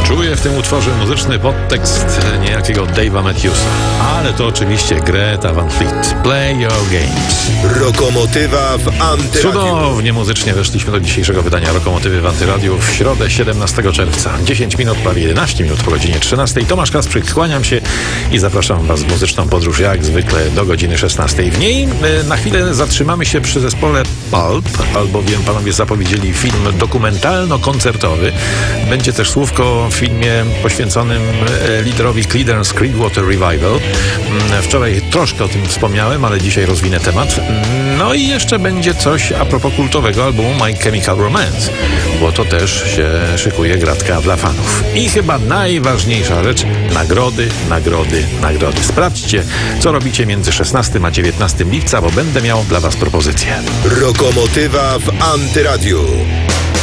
Czuję w tym utworze muzyczny podtekst niejakiego Dave'a Matthewsa. Ale to oczywiście Greta Van Fleet. Play Your Games. Rokomotywa w Antyradiu. Cudownie muzycznie weszliśmy do dzisiejszego wydania Rokomotywy w Antyradiu w środę 17 czerwca. 10 minut, prawie 11 minut po godzinie 13. Tomasz Kasprzyk, kłaniam się i zapraszam Was w muzyczną podróż jak zwykle do godziny 16. W niej na chwilę zatrzymamy się przy zespole Pulp, albowiem panowie zapowiedzieli film dokumentalno-koncertowy. Będzie też słówko o filmie poświęconym liderowi Creedence Clearwater Revival. Wczoraj troszkę o tym wspomniałem, ale dzisiaj rozwinę temat. No i jeszcze będzie coś a propos kultowego albumu My Chemical Romance, bo to też się szykuje gratka dla fanów. I chyba najważniejsza rzecz, nagrody. Sprawdźcie, co robicie między 16 a 19 lipca, bo będę miał dla Was propozycję. Rokomotywa w Antyradiu.